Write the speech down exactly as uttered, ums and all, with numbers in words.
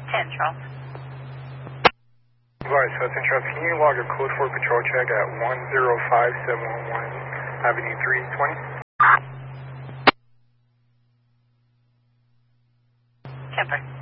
ten, Charles. Alright, so ten, Charles, can you log a code for patrol check at one zero five seven one one Avenue three twenty? Kemper.